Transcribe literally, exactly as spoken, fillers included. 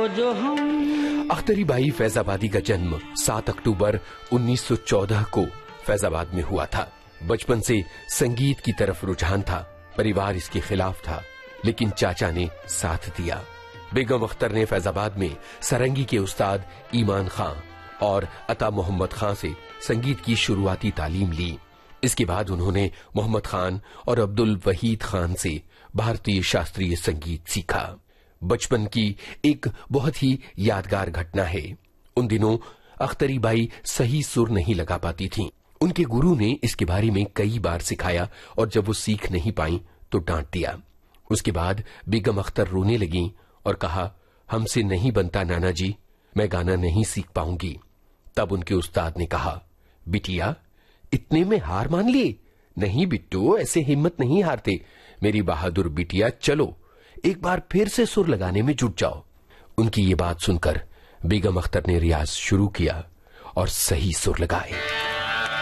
जो हम। अख्तरी बाई फैजाबादी का जन्म सात अक्टूबर उन्नीस सौ चौदह को फैजाबाद में हुआ था। बचपन से संगीत की तरफ रुझान था। परिवार इसके खिलाफ था, लेकिन चाचा ने साथ दिया। बेगम अख्तर ने फैजाबाद में सारंगी के उस्ताद ईमान खां और अता मोहम्मद खां से संगीत की शुरुआती तालीम ली। इसके बाद उन्होंने मोहम्मद खान और अब्दुल वहीद खान से भारतीय शास्त्रीय संगीत सीखा। बचपन की एक बहुत ही यादगार घटना है। उन दिनों अख्तरी बाई सही सुर नहीं लगा पाती थीं। उनके गुरु ने इसके बारे में कई बार सिखाया और जब वो सीख नहीं पाई तो डांट दिया। उसके बाद बेगम अख्तर रोने लगी और कहा, हमसे नहीं बनता नाना जी, मैं गाना नहीं सीख पाऊंगी। तब उनके उस्ताद ने कहा, बिटिया इतने में हार मान लिए? नहीं बिट्टू, ऐसे हिम्मत नहीं हारते। मेरी बहादुर बिटिया, चलो एक बार फिर से सुर लगाने में जुट जाओ। उनकी ये बात सुनकर बेगम अख्तर ने रियाज शुरू किया और सही सुर लगाए।